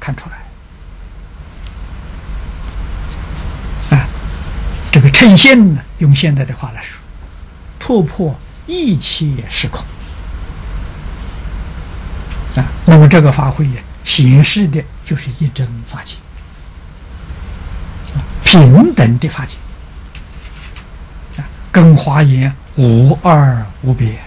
看出来。这个呈现呢，用现在的话来说，突破一切时空那么这个法会显示的就是一真法界，平等的法界跟华严无二无别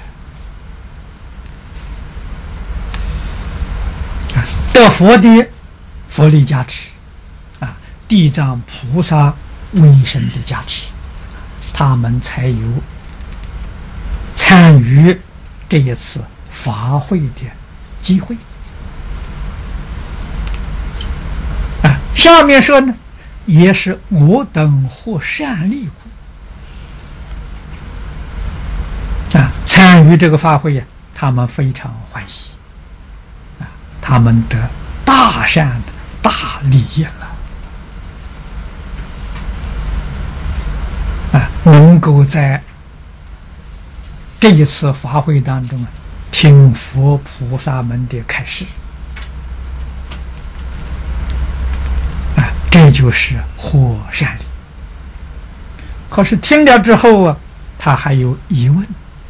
得佛的佛力加持地藏菩萨威神的加持，他们才有参与这一次法会的机会下面说呢，也是我等获善利故参与这个法会他们非常欢喜他们得大善大利益了能够在这一次法会当中听佛菩萨们的开示这就是获善利。可是听了之后他还有疑问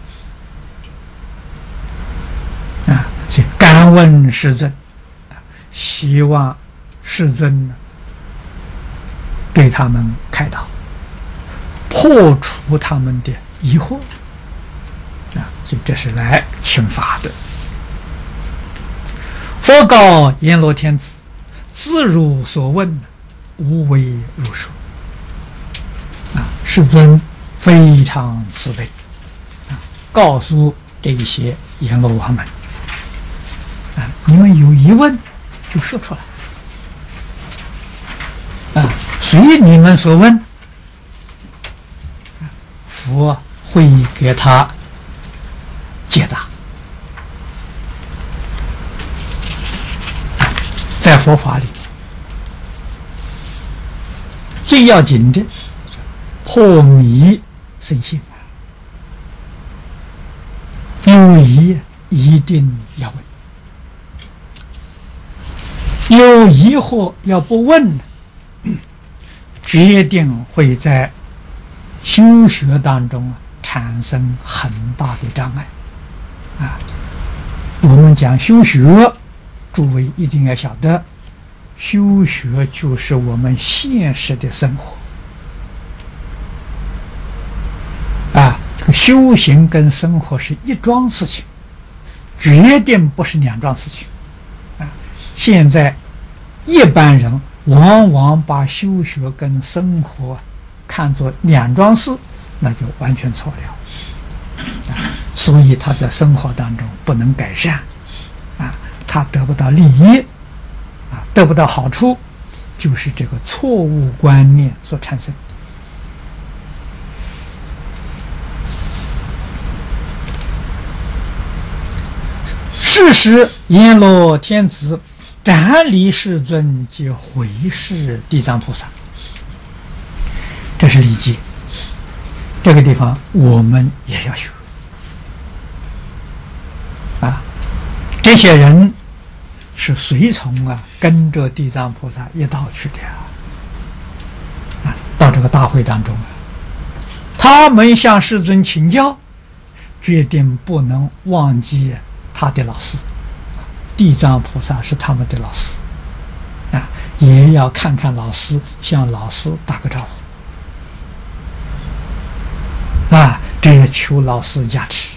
所以敢问世尊希望世尊对他们开导，破除他们的疑惑所以这是来请法的。佛告阎罗天子，自如所问，无为如说世尊非常慈悲告诉这一些阎罗王们你们有疑问就说出来随你们所问，佛会给他解答。在佛法里最要紧的破迷生信，有疑一定要问，有疑惑要不问决定会在修学当中产生很大的障碍我们讲修学，诸位一定要晓得，修学就是我们现实的生活这个修行跟生活是一桩事情，决定不是两桩事情现在一般人往往把修学跟生活看作两桩事，那就完全错了所以他在生活当中不能改善他得不到利益得不到好处，就是这个错误观念所产生。是时阎罗天子斩礼世尊及回视地藏菩萨，这是礼节，这个地方我们也要学这些人是随从跟着地藏菩萨一道去的到这个大会当中他们向世尊请教，决定不能忘记他的老师，地藏菩萨是他们的老师也要看看老师，向老师打个招呼这也求老师加持。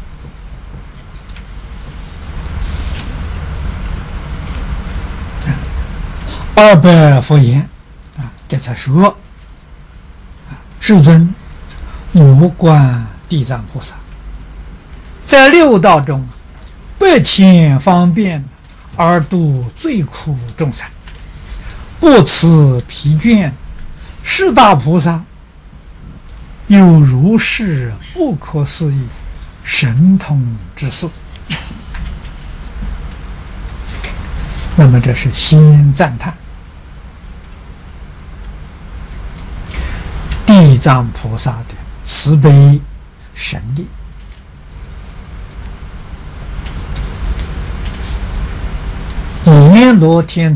二百佛言这才说世尊，我观地藏菩萨在六道中百千方便而度最苦众生，不辞疲倦，是大菩萨有如是不可思议神通之事。那么这是先赞叹地藏菩萨的慈悲神力。阎罗天